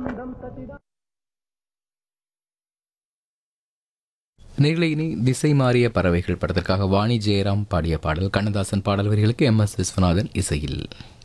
நேர்களை திசை மாறிய பறவைகள் படத்திற்காக வாணி ஜெயராம் பாடிய பாடல், கண்ணதாசன் பாடல் வரிகளுக்கு MS விஸ்வநாதன் இசையில்.